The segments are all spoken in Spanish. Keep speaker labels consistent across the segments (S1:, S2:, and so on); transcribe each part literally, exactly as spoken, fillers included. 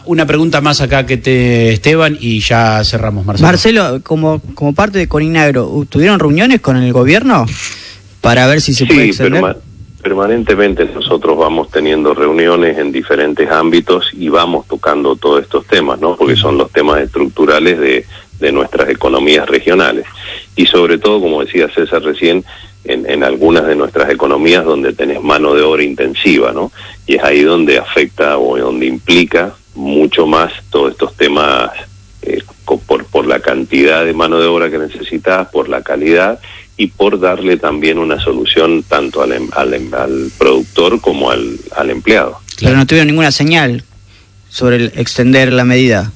S1: Una pregunta más acá que te, Esteban, y ya cerramos, Marcelo.
S2: Marcelo, como, como parte de Coninagro, ¿tuvieron reuniones con el gobierno para ver si se
S3: sí,
S2: puede extender?
S3: Perma permanentemente nosotros vamos teniendo reuniones en diferentes ámbitos y vamos tocando todos estos temas, ¿no? Porque son los temas estructurales de, de nuestras economías regionales. Y sobre todo, como decía César recién, en, en algunas de nuestras economías donde tenés mano de obra intensiva, ¿no? Y es ahí donde afecta o donde implica mucho más todos estos temas eh, por, por la cantidad de mano de obra que necesitas, por la calidad y por darle también una solución tanto al, al, al productor como al, al empleado.
S2: Pero no tuvieron ninguna señal sobre el extender la medida.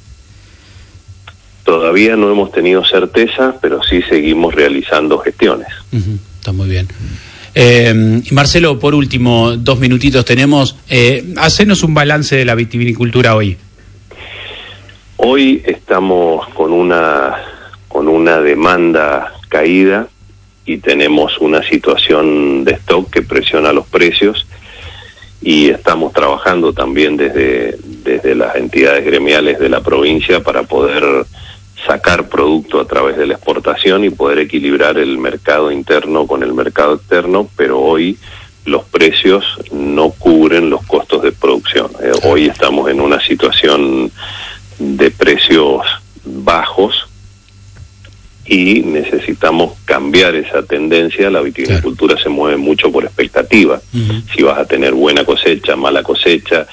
S3: Todavía no hemos tenido certeza, pero sí seguimos realizando gestiones.
S1: Uh-huh. Está muy bien. Eh, Marcelo, por último, dos minutitos tenemos. Eh, hacenos un balance de la vitivinicultura hoy.
S3: Hoy estamos con una con una demanda caída y tenemos una situación de stock que presiona los precios y estamos trabajando también desde, desde las entidades gremiales de la provincia para poder sacar producto a través de la exportación y poder equilibrar el mercado interno con el mercado externo, pero hoy los precios no cubren los costos de producción. Eh, hoy estamos en una situación de precios bajos y necesitamos cambiar esa tendencia. La vitivinicultura claro. se mueve mucho por expectativa. Uh-huh. Si vas a tener buena cosecha, mala cosecha,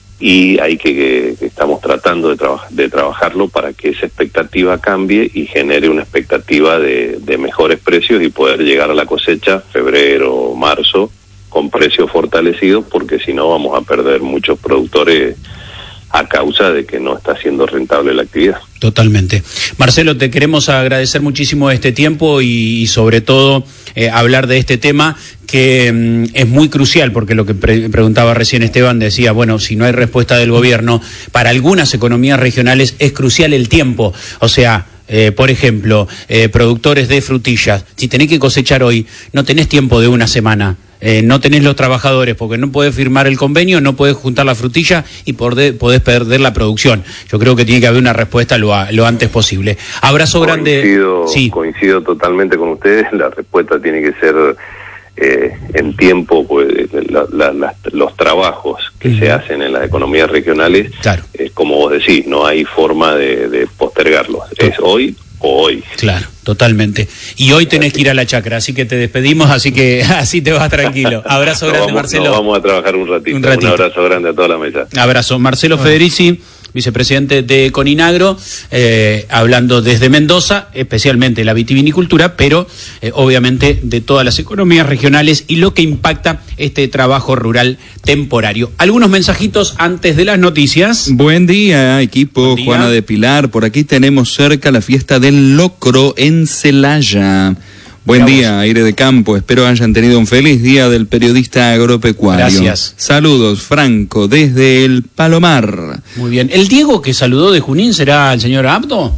S3: y hay que, que estamos tratando de, traba, de trabajarlo para que esa expectativa cambie y genere una expectativa de, de mejores precios y poder llegar a la cosecha febrero, marzo con precios fortalecidos, porque si no vamos a perder muchos productores a causa de que no está siendo rentable la actividad.
S1: Totalmente. Marcelo, te queremos agradecer muchísimo este tiempo y, y sobre todo eh, hablar de este tema que mm, es muy crucial, porque lo que pre preguntaba recién Esteban decía, bueno, si no hay respuesta del gobierno, para algunas economías regionales es crucial el tiempo. O sea, eh, por ejemplo, eh, productores de frutillas, si tenés que cosechar hoy, no tenés tiempo de una semana. Eh, no tenés los trabajadores porque no podés firmar el convenio, no podés juntar la frutilla y podés, podés perder la producción. Yo creo que tiene que haber una respuesta lo, a, lo antes posible. Abrazo grande.
S3: Coincido, sí. coincido totalmente con ustedes. La respuesta tiene que ser eh, en tiempo, pues la, la, la, los trabajos que uh-huh. se hacen en las economías regionales, claro. eh, como vos decís, no hay forma de, de postergarlos. Claro. Es hoy o hoy.
S1: Claro, totalmente. Y hoy tenés que ir a la chacra, así que te despedimos, así que así te vas tranquilo. Abrazo grande,
S3: vamos,
S1: Marcelo.
S3: Vamos a trabajar un ratito. un ratito. Un abrazo grande a toda la mesa.
S1: Abrazo. Marcelo bueno. Federici, vicepresidente de Coninagro, eh, hablando desde Mendoza, especialmente la vitivinicultura, pero eh, obviamente de todas las economías regionales y lo que impacta este trabajo rural temporario. Algunos mensajitos antes de las noticias.
S4: Buen día, equipo.
S1: Buen día.
S4: Juana de Pilar. Por aquí tenemos cerca la fiesta del locro en Celaya. Buen Miramos. día, Aire de Campo. Espero hayan tenido un feliz día del periodista agropecuario.
S1: Gracias.
S4: Saludos, Franco, desde el Palomar.
S1: Muy bien. ¿El Diego que saludó de Junín será el señor Abdo?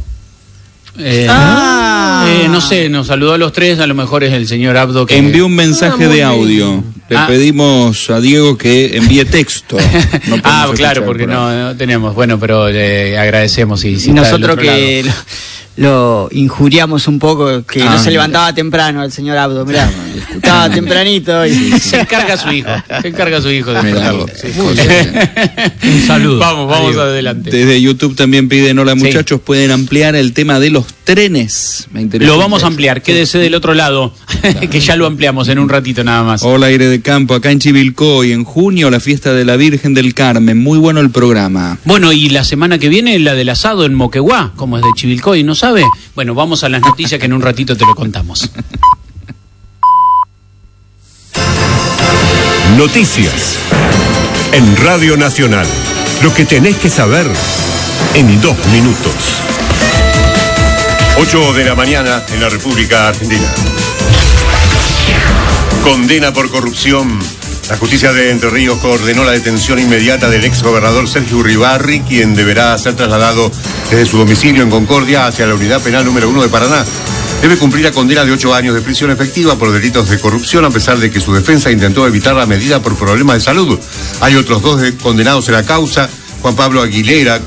S1: Eh,
S2: ah.
S1: eh, no sé, nos saludó a los tres, a lo mejor es el señor Abdo que...
S4: Envió un mensaje ah, de audio. Le ah. pedimos a Diego que envíe texto. No
S1: ah, claro, porque por no, no tenemos. Bueno, pero le agradecemos. Y si
S2: nosotros que... Lado. Lo injuriamos un poco, que ah, no se levantaba temprano el señor Abdo, mirá, no, estaba tempranito y
S1: sí, sí. se encarga su hijo, se encarga su hijo de mirarlo. Sí.
S4: Un saludo.
S1: Vamos, vamos Adiós. adelante.
S4: Desde YouTube también piden, hola muchachos, sí. pueden ampliar el tema de los trenes. Me interesa.
S1: Lo vamos a ampliar, quédese del otro lado, que ya lo ampliamos en un ratito nada más.
S4: Hola, Aire de Campo, acá en Chivilcoy, en junio la fiesta de la Virgen del Carmen, muy bueno el programa.
S1: Bueno, y la semana que viene la del asado en Moquegua, como es de Chivilcoy, ¿no sabe? Bueno, vamos a las noticias que en un ratito te lo contamos.
S5: Noticias en Radio Nacional. Lo que tenés que saber en dos minutos. ocho de la mañana en la República Argentina. Condena por corrupción. La justicia de Entre Ríos ordenó la detención inmediata del ex gobernador Sergio Uribarri, quien deberá ser trasladado desde su domicilio en Concordia hacia la unidad penal número uno de Paraná. Debe cumplir la condena de ocho años de prisión efectiva por delitos de corrupción, a pesar de que su defensa intentó evitar la medida por problemas de salud. Hay otros dos condenados en la causa. Juan Pablo Aguilera,